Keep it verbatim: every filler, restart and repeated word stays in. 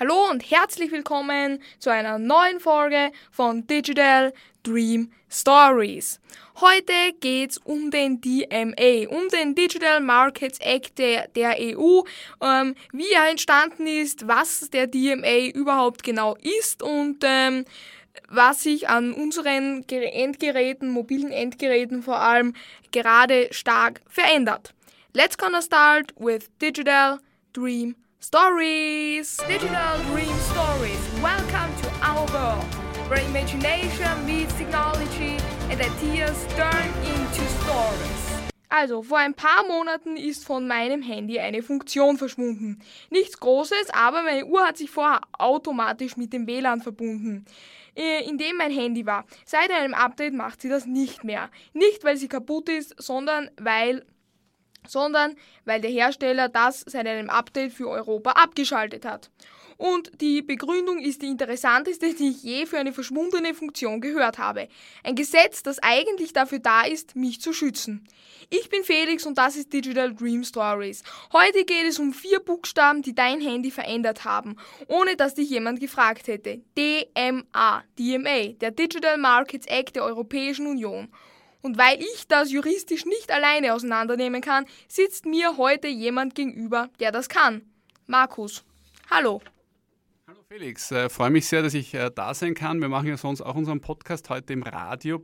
Hallo und herzlich willkommen zu einer neuen Folge von Digital Dream Stories. Heute geht's um den D M A, um den Digital Markets Act der, der E U, ähm, wie er entstanden ist, was der D M A überhaupt genau ist und ähm, was sich an unseren Endgeräten, mobilen Endgeräten vor allem gerade stark verändert. Let's gonna start with Digital Dream Stories. Digital Dream Stories. Welcome to our world, where imagination meets technology and ideas turn into stories. Also, vor ein paar Monaten ist von meinem Handy eine Funktion verschwunden. Nichts Großes, aber meine Uhr hat sich vorher automatisch mit dem W L A N verbunden, in dem mein Handy war. Seit einem Update macht sie das nicht mehr. Nicht, weil sie kaputt ist, sondern weil sondern weil der Hersteller das seit einem Update für Europa abgeschaltet hat. Und die Begründung ist die interessanteste, die ich je für eine verschwundene Funktion gehört habe. Ein Gesetz, das eigentlich dafür da ist, mich zu schützen. Ich bin Felix und das ist Digital Dream Stories. Heute geht es um vier Buchstaben, die dein Handy verändert haben, ohne dass dich jemand gefragt hätte. D M A, D M A, der Digital Markets Act der Europäischen Union. Und weil ich das juristisch nicht alleine auseinandernehmen kann, sitzt mir heute jemand gegenüber, der das kann. Markus, hallo. Hallo Felix, äh, freue mich sehr, dass ich äh, da sein kann. Wir machen ja sonst auch unseren Podcast heute im Radio